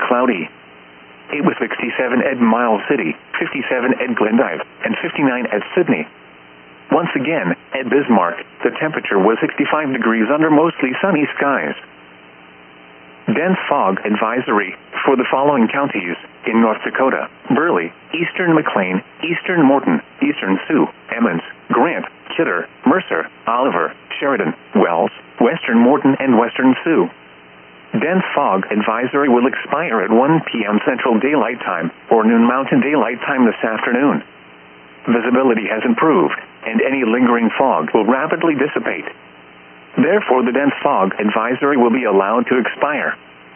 cloudy. It was 67 at Miles City, 57 at Glendive, and 59 at Sydney. Once again, at Bismarck, the temperature was 65 degrees under mostly sunny skies. Dense fog advisory for the following counties in North Dakota: Burley, Eastern McLean, Eastern Morton, Eastern Sioux, Emmons, Grant, Kidder, Mercer, Oliver, Sheridan, Wells, Western Morton, and Western Sioux. Dense fog advisory will expire at 1 p.m. Central Daylight Time or noon Mountain Daylight Time this afternoon. Visibility has improved, and any lingering fog will rapidly dissipate. Therefore, the dense fog advisory will be allowed to expire.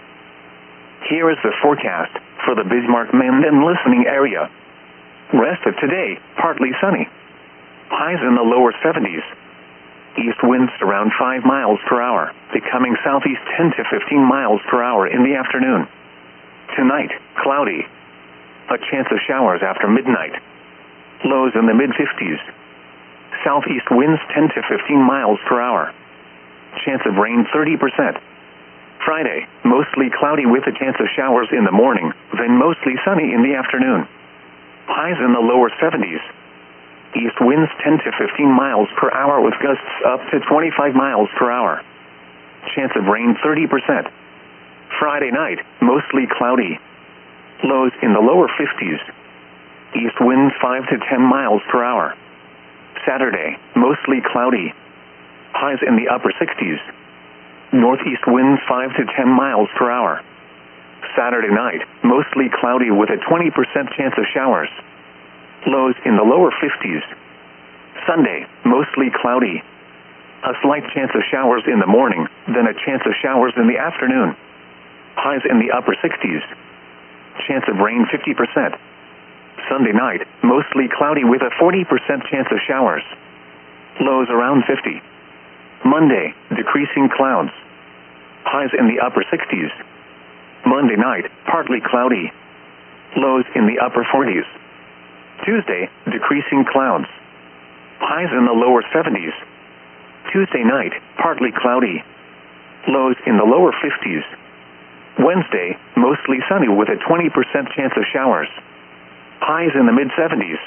Here is the forecast for the Bismarck-Minden listening area. Rest of today, partly sunny. Highs in the lower 70s. East winds around 5 miles per hour, becoming southeast 10 to 15 miles per hour in the afternoon. Tonight, cloudy. A chance of showers after midnight. Lows in the mid-50s. Southeast winds 10 to 15 miles per hour. Chance of rain 30%. Friday, mostly cloudy with a chance of showers in the morning, then mostly sunny in the afternoon. Highs in the lower 70s. East winds 10 to 15 miles per hour with gusts up to 25 miles per hour. Chance of rain 30%. Friday night, mostly cloudy. Lows in the lower 50s. East winds 5 to 10 miles per hour. Saturday, mostly cloudy. Highs in the upper 60s. Northeast winds 5 to 10 miles per hour. Saturday night, mostly cloudy with a 20% chance of showers. Lows in the lower 50s. Sunday, mostly cloudy. A slight chance of showers in the morning, then a chance of showers in the afternoon. Highs in the upper 60s. Chance of rain 50%. Sunday night, mostly cloudy with a 40% chance of showers. Lows around 50. Monday, decreasing clouds. Highs in the upper 60s. Monday night, partly cloudy. Lows in the upper 40s. Tuesday, decreasing clouds. Highs in the lower 70s. Tuesday night, partly cloudy. Lows in the lower 50s. Wednesday, mostly sunny with a 20% chance of showers. Highs in the mid-70s.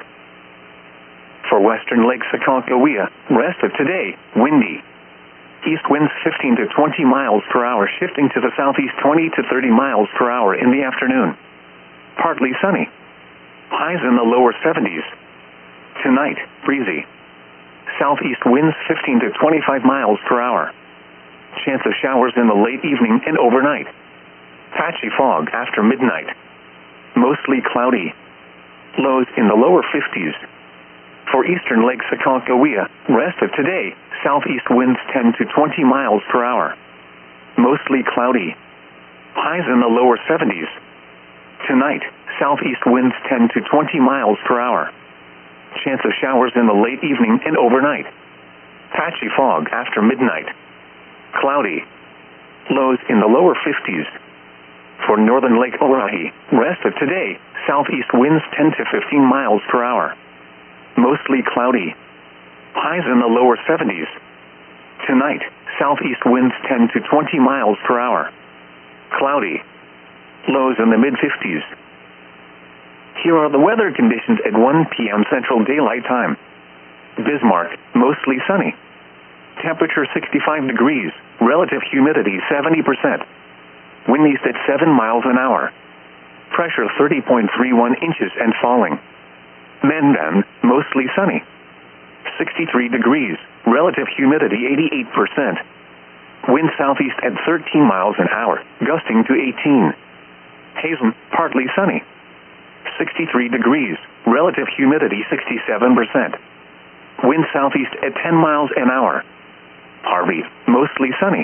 For western Lake Sakoncohea, rest of today, windy. East winds 15 to 20 miles per hour, shifting to the southeast 20 to 30 miles per hour in the afternoon. Partly sunny. Highs in the lower 70s. Tonight, breezy. Southeast winds 15 to 25 miles per hour. Chance of showers in the late evening and overnight. Patchy fog after midnight. Mostly cloudy. Lows in the lower 50s. For eastern Lake Sakoncohea, rest of today, southeast winds 10 to 20 miles per hour. Mostly cloudy. Highs in the lower 70s. Tonight, southeast winds 10 to 20 miles per hour. Chance of showers in the late evening and overnight. Patchy fog after midnight. Cloudy. Lows in the lower 50s. For northern Lake Oahe, rest of today, southeast winds 10 to 15 miles per hour. Mostly cloudy. Highs in the lower 70s. Tonight, southeast winds 10 to 20 miles per hour. Cloudy. Lows in the mid-50s. Here are the weather conditions at 1 p.m. Central Daylight Time. Bismarck, mostly sunny. Temperature 65 degrees, relative humidity 70%. Wind east at 7 miles an hour. Pressure 30.31 inches and falling. Minden, mostly sunny. 63 degrees, relative humidity 88%. Wind southeast at 13 miles an hour, gusting to 18. Hazen, partly sunny. 63 degrees, relative humidity 67%. Wind southeast at 10 miles an hour. Harvey, mostly sunny.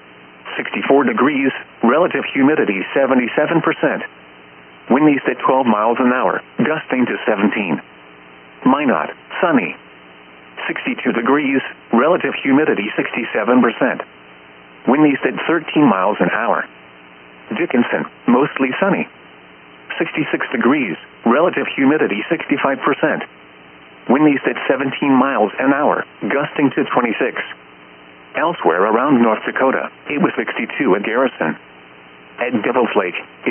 64 degrees, relative humidity 77%. Wind east at 12 miles an hour, gusting to 17. Minot, sunny. 62 degrees, relative humidity 67%. Wind east at 13 miles an hour. Dickinson, mostly sunny. 66 degrees, relative humidity 65%. Wind east at 17 miles an hour, gusting to 26. Elsewhere around North Dakota, it was 62 at Garrison. At Devil's Lake,